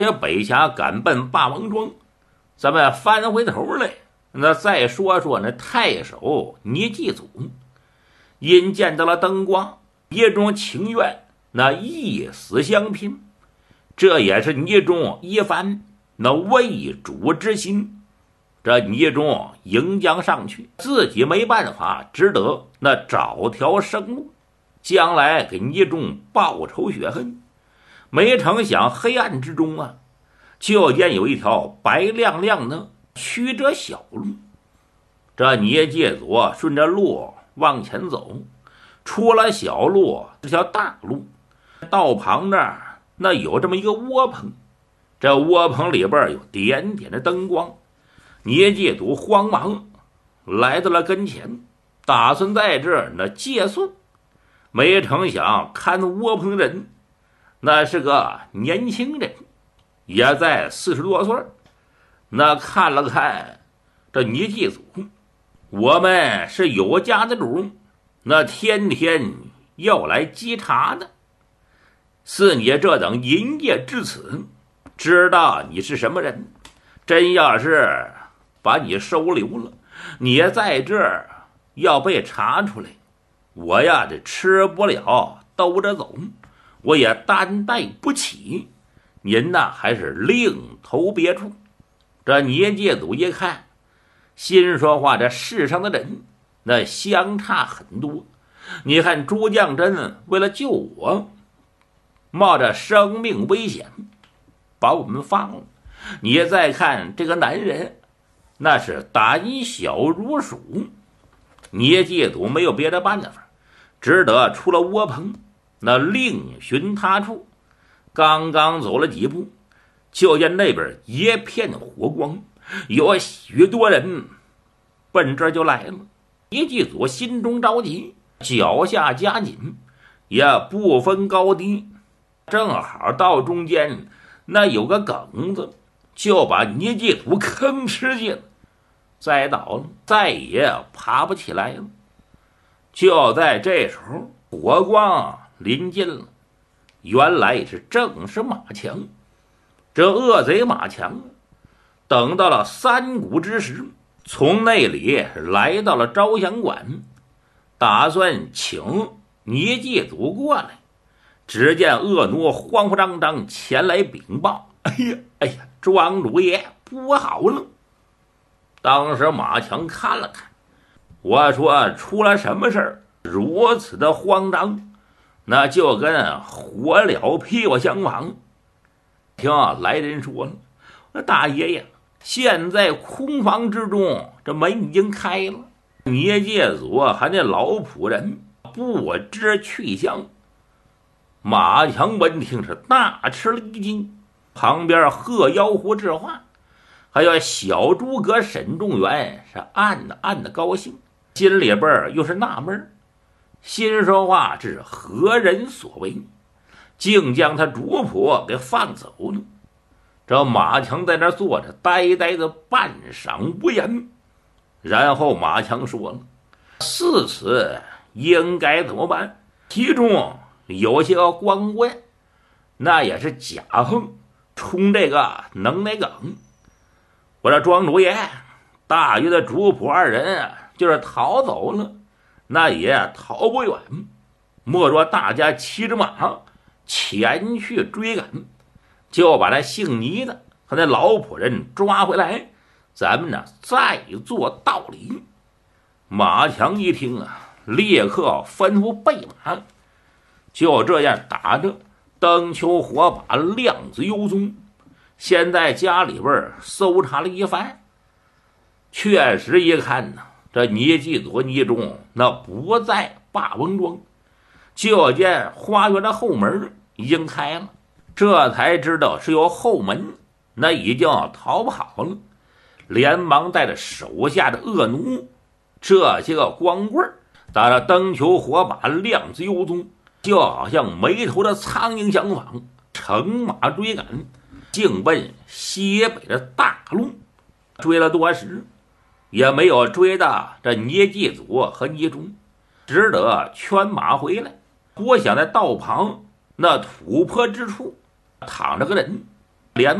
这北峡赶奔霸王庄。咱们翻回头来，那再说说那太守聂继祖，因见到了灯光，聂忠情愿那一死相拼，这也是聂忠一番那为主之心。这聂忠迎将上去，自己没办法，只得那找条生路，将来给聂忠报仇雪恨。没成想黑暗之中啊，就见有一条白亮亮的曲折小路。这聂介祖顺着路往前走，出了小路是条大路，道旁这儿那有这么一个窝棚，这窝棚里边有点点的灯光。聂介祖慌忙来到了跟前，打算在这儿那借宿。没成想看窝棚的人那是个年轻人，也在40多岁。那看了看这聂继祖，我们是有家的主，那天天要来稽查的，似你这等营业至此，知道你是什么人，真要是把你收留了，你在这儿要被查出来，我呀这吃不了兜着走，我也担待不起，您呐还是另投别处。这聂介祖一看，心说话，这世上的人那相差很多。你看朱将真为了救我，冒着生命危险把我们放了，你再看这个男人，那是胆小如鼠。聂介祖没有别的办法，只得出了窝棚，那另寻他处。刚刚走了几步，就见那边一片火光，有许多人奔这就来了。聂介祖心中着急，脚下加紧，也不分高低，正好到中间那有个梗子，就把聂介祖吭哧进了，栽倒了，再也爬不起来了。就在这时候，火光临近了，原来是正是马强。这恶贼马强等到了3鼓之时，从那里来到了招降馆，打算请聂介祖过来。只见恶奴慌慌张张前来禀报：哎呀，庄主爷不好了！当时马强看了看，我说出了什么事儿，如此的慌张，那就跟火燎屁股相仿。听来人说了，大爷爷，现在空房之中，这门已经开了，聂介祖还那老仆人不知去向。马强闻听是大吃了一惊，旁边贺妖狐智化还有小诸葛沈仲元是暗的高兴，心里边又是纳闷，心说话这是何人所为，竟将他主仆给放走了。这马强在那坐着，呆呆的半晌不言。然后马强说了，似此应该怎么办？其中有些个光怪，那也是假横，冲这个能耐梗。我说庄主爷，大约的主仆2人就是逃走了，那也逃不远，莫若大家骑着马前去追赶，就把那姓倪的和那老仆人抓回来，咱们呢再做道理。马强一听啊，立刻吩咐备马。就这样打着灯球火把，量子幽踪。先在家里边搜查了一番，确实一看呢，这聂继祖聂忠那不在霸王庄，就见花园的后门已经开了，这才知道是由后门那已经逃跑了，连忙带着手下的恶奴这些个光棍打着灯球火把，量子幽踪，就好像没头的苍蝇相仿，乘马追赶，竟奔西北的大路。追了多时，也没有追到这聂继祖和聂忠，只得圈马回来。不想在道旁那土坡之处躺着个人，